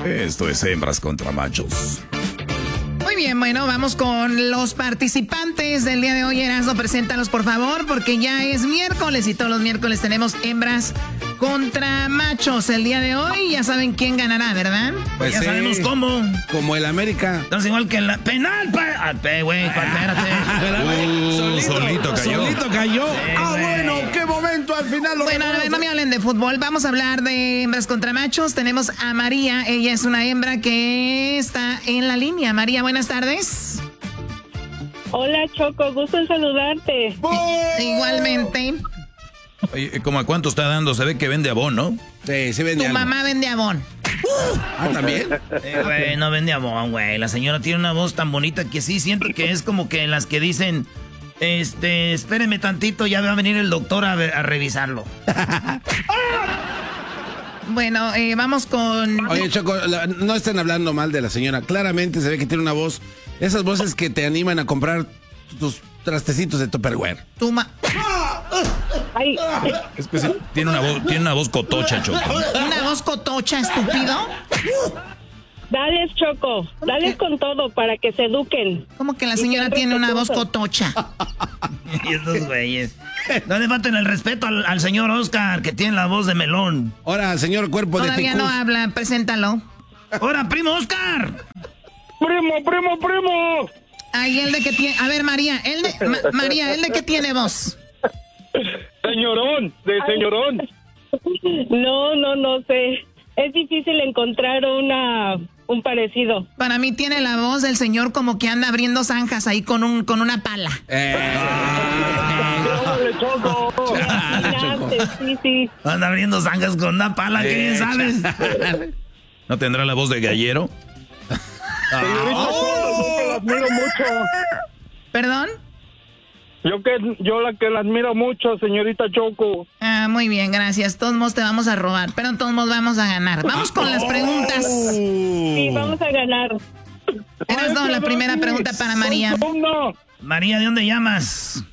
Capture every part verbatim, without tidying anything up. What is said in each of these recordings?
Esto es Hembras contra Machos. Muy bien, bueno, vamos con los participantes del día de hoy. Erasmo, preséntalos, por favor, porque ya es miércoles y todos los miércoles tenemos hembras contra machos. El día de hoy ya saben quién ganará, ¿verdad? Pues ya sí, sabemos cómo. Como el América. Entonces igual que la penal, pa... Ah, pe, güey, espérate. Uh, solito, solito cayó. Solito cayó. Sí, ah, güey. bueno, qué momento al final. Lo Bueno, a ver, no me hablen de fútbol. Vamos a hablar de hembras contra machos. Tenemos a María. Ella es una hembra que está en la línea. María, buenas tardes. Hola, Choco. Gusto en saludarte. Igualmente. Oye, ¿cómo a cuánto está dando? Se ve que vende abón, ¿no? Sí, sí vende Tu algo. mamá vende abón. Ah, ¿también? Eh, güey, no vende abón, güey. La señora tiene una voz tan bonita que sí siento que es como que las que dicen, este, espéreme tantito, ya va a venir el doctor a, a revisarlo. Bueno, eh, vamos con... Oye, Choco, la- no estén hablando mal de la señora. Claramente se ve que tiene una voz, esas voces que te animan a comprar tus trastecitos de Tupperware. Tu ma- Ay, Es que sí, tiene una voz, tiene una voz cotocha, Choco. Una voz cotocha, estúpido. dales, Choco. Dales con todo para que se eduquen. ¿Cómo que la señora tiene una voz cotocha? Y estos güeyes. No le falten el respeto al, al señor Oscar, que tiene la voz de melón. Ahora, señor cuerpo Todavía de no ticús. habla, preséntalo. ¡Hola, primo Oscar! ¡Primo, primo, primo! Ay, ¿el de qué tiene? A ver, María, ¿el de... Ma- María, ¿el de qué tiene voz? Señorón, de señorón. No, no, no sé. Es difícil encontrar una un parecido. Para mí tiene la voz del señor como que anda abriendo zanjas ahí con un con una pala. Eh, Órale, Choco. Chale, Choco. Sí, sí. Anda abriendo zanjas con una pala, ¿qué bien sabes? ¿No tendrá la voz de gallero? Señorita Choco, yo que la admiro mucho. ¿Perdón? Yo que yo la que la admiro mucho, señorita Choco. Ah, muy bien, gracias. Todos modos te vamos a robar, pero en todos modos vamos a ganar. Vamos con las preguntas. Sí, vamos a ganar. Eras no, la primera pregunta para María. No, María, ¿de dónde llamas?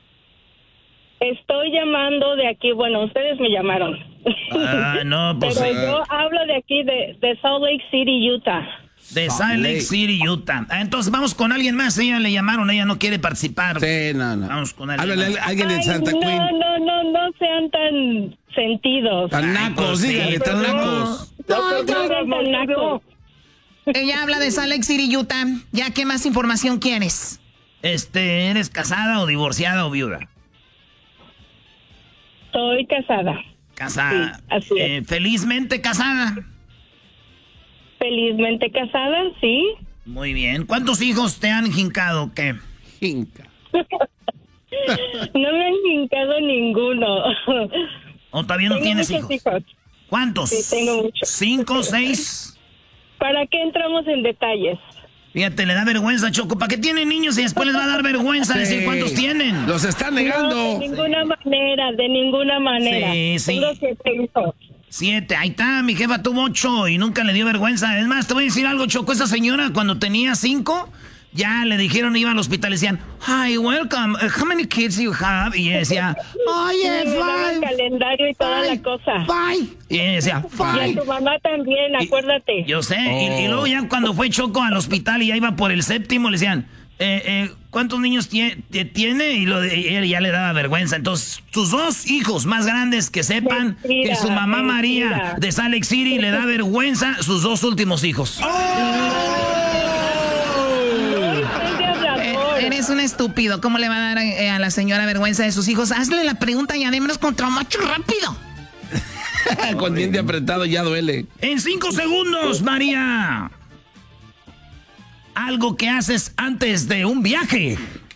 Estoy llamando de aquí. Bueno, ustedes me llamaron. Ah, no, pues Pero eh, yo hablo de aquí, de, de Salt Lake City, Utah. de Salt Lake City, Utah. Ah, entonces vamos con alguien más. Ella le llamaron, ella no quiere participar. sí, no, no. Vamos con alguien Háblale más. a alguien de Ay, Santa no, Queen. no, no, no sean tan sentidos. Tan nacos, pues sí, dígale, tan pero- nacos. ya No, perdió no, las no, no, noticias. no. Ella habla de Salt Lake City, Utah. ¿Ya qué más información quieres? Este, ¿eres casada o divorciada o viuda? Soy casada. Casada. Sí, así es. Eh, felizmente casada. Felizmente casada, sí. Muy bien. ¿Cuántos hijos te han jincado? ¿Qué? Inca. No me han hincado ninguno. ¿O todavía no Tengo tienes muchos hijos? hijos. ¿Cuántos? Sí, tengo muchos. ¿Cinco, seis? ¿Para qué entramos en detalles? Fíjate, le da vergüenza, Choco. ¿Para qué tienen niños y después les va a dar vergüenza decir Sí. cuántos tienen? Los están No, negando. de ninguna manera, de ninguna manera. Sí, sí. Tengo siete hijos. Siete. Ahí está, mi jefa tuvo ocho y nunca le dio vergüenza. Es más, te voy a decir algo, Choco. Esa señora cuando tenía cinco, ya le dijeron, iba al hospital y decían, hi, welcome, uh, how many kids you have? Y ella decía, oye, Sí, me daban five, calendario y toda la cosa. five. Y ella decía, Y a five. tu mamá también, Y- acuérdate. Yo sé, y, y luego ya cuando fue Choco al hospital y ya iba por el séptimo, le decían, eh, eh, ¿cuántos niños tie- tie- tiene? Y lo de, y él ya le daba vergüenza. Entonces, sus dos hijos más grandes que sepan Mentira, que su mamá mentira. María de Salt Lake City le da vergüenza sus dos últimos hijos. No, soy de hablador. Eh, eres un estúpido. ¿Cómo le va a dar eh, a la señora vergüenza de sus hijos? Hazle la pregunta y además contra macho rápido. Con diente apretado ya duele. En cinco segundos, María. Algo que haces antes de un viaje.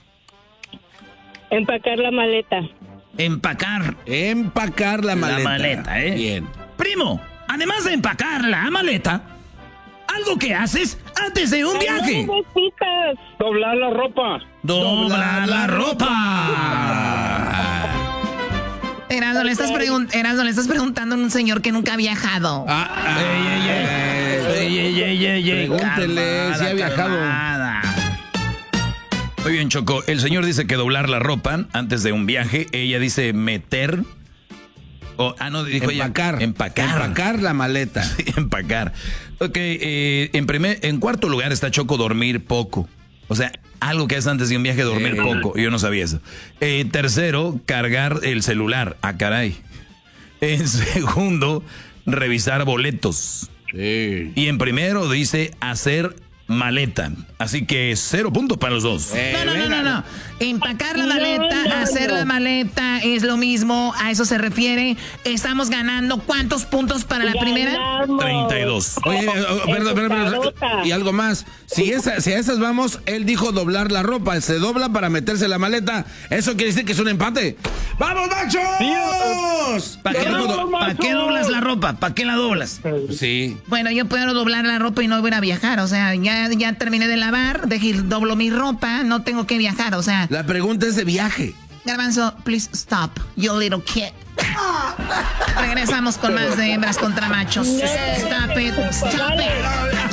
Empacar la maleta. Empacar Empacar la maleta. la maleta, ¿eh? Bien. Primo, además de empacar la maleta, algo que haces antes de un viaje. No necesitas. Doblar la ropa. Doblar la ropa. Erasmo, le estás, pregun- Erasmo, le estás preguntando a un señor que nunca ha viajado. Ah, ah, Ey, ey, ey. Ey, ey, ey, ey, ey. Pregúntele si ha viajado. Calmada. Muy bien, Choco. El señor dice que doblar la ropa antes de un viaje. Ella dice meter Oh, ah, no, dijo empacar, ella. Empacar. Empacar la maleta. Sí, empacar. Ok, eh, en, primer, en cuarto lugar está Choco, dormir poco. O sea, algo que es antes de un viaje, dormir Eh. poco. Yo no sabía eso. Eh, tercero, cargar el celular. Ah, caray. En segundo, revisar boletos. Sí. Y en primero dice hacer maleta. Así que cero puntos para los dos. Eh, No, no, no, no, no. Empacar la No, maleta, no, hacer no. la maleta es lo mismo, a eso se refiere. Estamos ganando. ¿Cuántos puntos para la primera? Ganamos. treinta y dos. Oye, eh, oh, perdón, perdón, perdón. Carota. Y algo más. Si, esa, si a esas vamos, él dijo doblar la ropa. Se dobla para meterse la maleta. Eso quiere decir que es un empate. ¡Vamos, machos! ¿Para qué, Dijo do- ¿Para qué doblas la ropa? ¿Para qué la doblas? Sí. Bueno, yo puedo doblar la ropa y no voy a ir a viajar. O sea, ya, ya terminé de lavar, dejé, doblo mi ropa, no tengo que viajar. O sea, La pregunta es de viaje. Garbanzo, please stop, you little kid. Regresamos con más de hembras contra machos. Stop it, stop it.